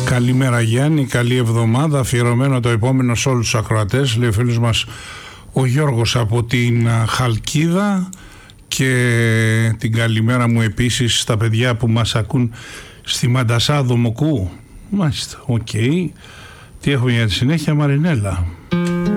Καλημέρα Γιάννη, καλή εβδομάδα, αφιερωμένο το επόμενο σε όλους τους ακροατές, λέει ο φίλος μας ο Γιώργος από την Χαλκίδα, και την καλημέρα μου επίσης στα παιδιά που μας ακούν στη Μαντασά Δομοκού. Μάλιστα, οκ. Τι έχουμε για τη συνέχεια, Μαρινέλα?